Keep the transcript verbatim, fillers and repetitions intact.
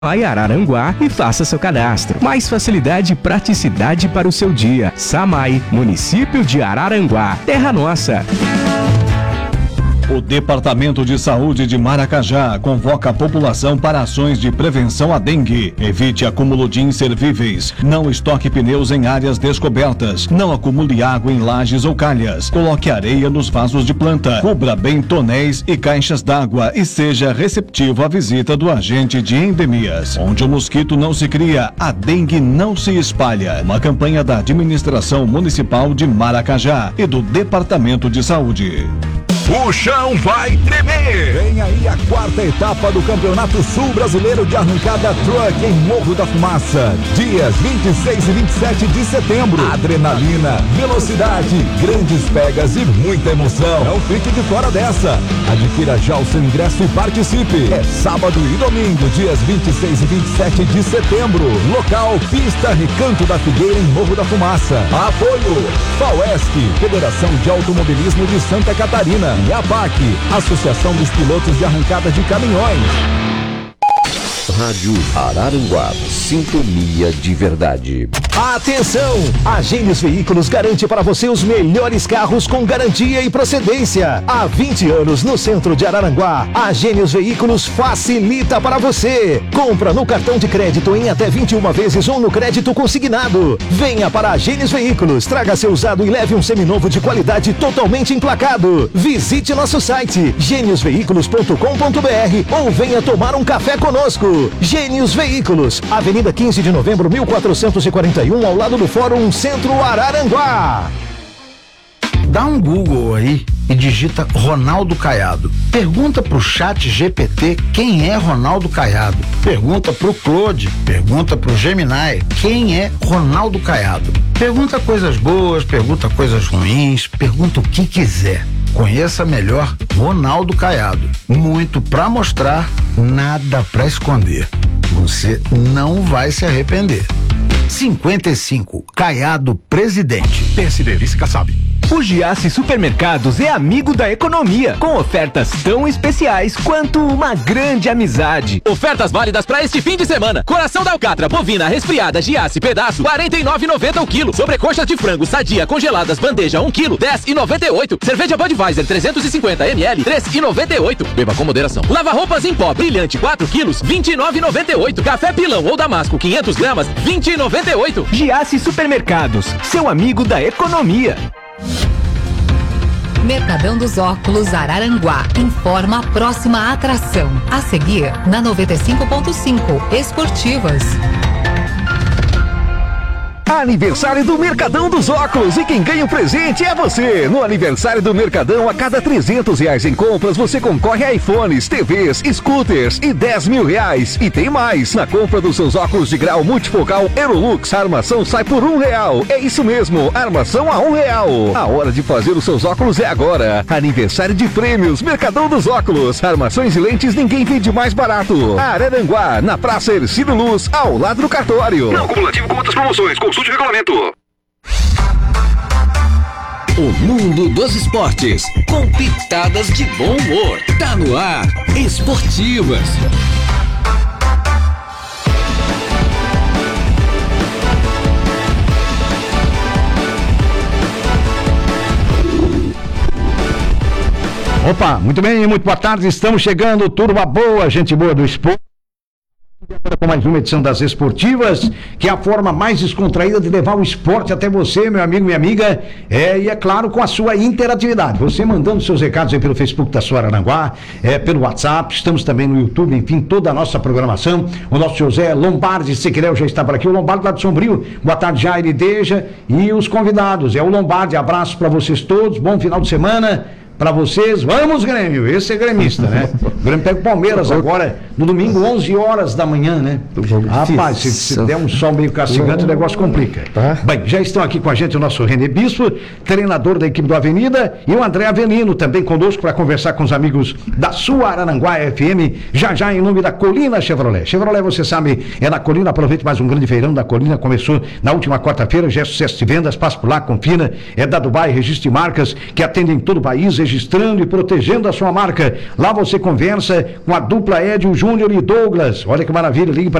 Vai a Araranguá e faça seu cadastro. Mais facilidade e praticidade para o seu dia. SAMAI, município de Araranguá, terra nossa. O Departamento de Saúde de Maracajá convoca a população para ações de prevenção à dengue. Evite acúmulo de inservíveis. Não estoque pneus em áreas descobertas. Não acumule água em lajes ou calhas. Coloque areia nos vasos de planta. Cubra bem tonéis e caixas d'água e seja receptivo à visita do agente de endemias. Onde o mosquito não se cria, a dengue não se espalha. Uma campanha da Administração Municipal de Maracajá e do Departamento de Saúde. O chão vai tremer! Vem aí a quarta etapa do Campeonato Sul Brasileiro de Arrancada Truck em Morro da Fumaça. Dias vinte e seis e vinte e sete de setembro. Adrenalina, velocidade, grandes pegas e muita emoção. Não fique de fora dessa. Adquira já o seu ingresso e participe. É sábado e domingo, dias vinte e seis e vinte e sete de setembro. Local, pista Recanto da Figueira em Morro da Fumaça. Apoio, FAUESC, Federação de Automobilismo de Santa Catarina. E a APAC, Associação dos Pilotos de Arrancada de Caminhões. Rádio Araranguá, sintonia de verdade. Atenção! A Gênios Veículos garante para você os melhores carros com garantia e procedência. Há vinte anos no centro de Araranguá, a Gênios Veículos facilita para você. Compra no cartão de crédito em até vinte e uma vezes ou no crédito consignado. Venha para a Gênios Veículos, traga seu usado e leve um seminovo de qualidade totalmente emplacado. Visite nosso site gênios veículos ponto com ponto br ou venha tomar um café conosco. Gênios Veículos, Avenida quinze de novembro, mil quatrocentos e quarenta e um, ao lado do Fórum Centro Araranguá. Dá um Google aí e digita Ronaldo Caiado. Pergunta pro chat G P T quem é Ronaldo Caiado. Pergunta pro Claude, pergunta pro Gemini quem é Ronaldo Caiado. Pergunta coisas boas, pergunta coisas ruins, pergunta o que quiser. Conheça melhor Ronaldo Caiado. Muito pra mostrar, nada pra esconder. Você não vai se arrepender. cinquenta e cinco, Caiado Presidente. P S D, vice Kassab. O Giasse Supermercados é amigo da economia, com ofertas tão especiais quanto uma grande amizade. Ofertas válidas para este fim de semana. Coração da alcatra, bovina, resfriada, Giasse, pedaço, quarenta e nove reais e noventa centavos o quilo. Sobrecoxas de frango, sadia, congeladas, bandeja, um quilo, dez reais e noventa e oito centavos. Cerveja Budweiser, trezentos e cinquenta mililitros, três reais e noventa e oito centavos. Beba com moderação. Lava roupas em pó, brilhante, quatro quilos, vinte e nove reais e noventa e oito centavos. Café Pilão ou Damasco, quinhentas gramas, vinte reais e noventa e oito centavos. Giasse Supermercados, seu amigo da economia. Mercadão dos Óculos Araranguá informa a próxima atração. A seguir, na noventa e cinco ponto cinco, Esportivas. Aniversário do Mercadão dos Óculos e quem ganha o presente é você. No aniversário do Mercadão, a cada trezentos reais em compras, você concorre a iPhones, T Vs, scooters e dez mil reais. E tem mais, na compra dos seus óculos de grau multifocal Aerolux, a armação sai por um real. É isso mesmo, armação a um real. A hora de fazer os seus óculos é agora. Aniversário de prêmios, Mercadão dos Óculos. Armações e lentes ninguém vende mais barato. Araranguá, na Praça Ercílio Luz, ao lado do cartório. Não cumulativo com outras promoções. Consulte o regulamento. O mundo dos esportes, com pitadas de bom humor. Tá no ar, Esportivas. Opa, muito bem, muito boa tarde, estamos chegando, turma boa, gente boa do esporte. Com mais uma edição das Esportivas, que é a forma mais descontraída de levar o esporte até você, meu amigo, minha amiga, é, e é claro, com a sua interatividade, você mandando seus recados aí pelo Facebook da sua Araranguá, é, pelo WhatsApp, estamos também no YouTube, enfim, toda a nossa programação. O nosso José Lombardi Sequirel já está por aqui, o Lombardi lá de Sombrio, boa tarde, Jair e Deja, e os convidados, é o Lombardi, abraço para vocês todos, bom final de semana para vocês, vamos Grêmio, esse é gremista, né? O Grêmio pega o Palmeiras agora, no domingo, onze horas da manhã, né? Rapaz, se, se der um sol meio castigante, o negócio complica. Bem, já estão aqui com a gente o nosso René Bispo, treinador da equipe do Avenida, e o André Avelino, também conosco para conversar com os amigos da sua Araranguá F M, já já em nome da Colina Chevrolet. Chevrolet, você sabe, é na Colina, aproveite mais um grande feirão da Colina, começou na última quarta-feira, já é sucesso de vendas, passa por lá, confina, é da Dubai, registro de marcas que atendem todo o país, registrando e protegendo a sua marca. Lá você conversa com a dupla Edio Júnior Júnior e Douglas. Olha que maravilha, ligue para